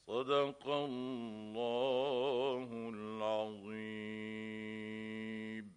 صدق الله العظيم.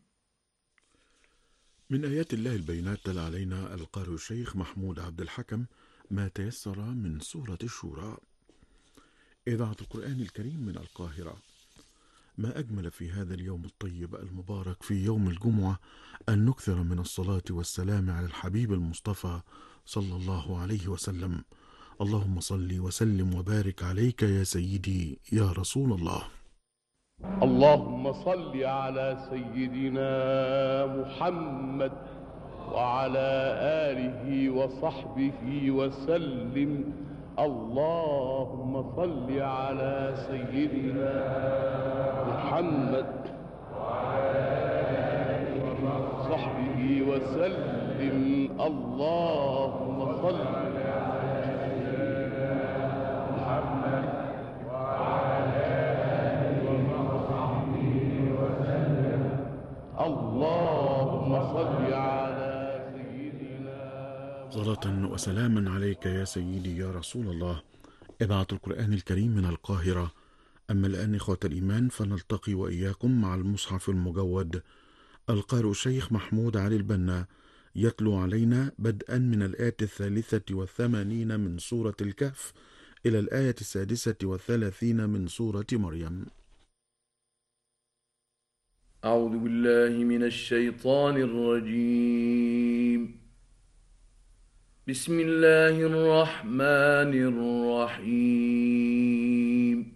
من آيات الله البينات تلا علينا القارئ الشيخ محمود عبد الحكم ما تيسر من سورة الشورى. إذاعة القرآن الكريم من القاهرة. ما أجمل في هذا اليوم الطيب المبارك في يوم الجمعة أن نكثر من الصلاة والسلام على الحبيب المصطفى صلى الله عليه وسلم. اللهم صل وسلم وبارك عليك يا سيدي يا رسول الله. اللهم صل على سيدنا محمد وعلى آله وصحبه وسلم. اللهم صل على سيدنا محمد وصحبه وسلم. اللهم صل اللهم صل على سيدنا صلاة وسلاما عليك يا سيدي يا رسول الله. إذاعة القرآن الكريم من القاهرة. أما الآن إخوة الإيمان فنلتقي وإياكم مع المصحف المجود. القارئ الشيخ محمود علي البنا يتلو علينا بدءا من الآية 83 من سورة الكهف إلى الآية 36 من سورة مريم. أعوذ بالله من الشيطان الرجيم. بسم الله الرحمن الرحيم.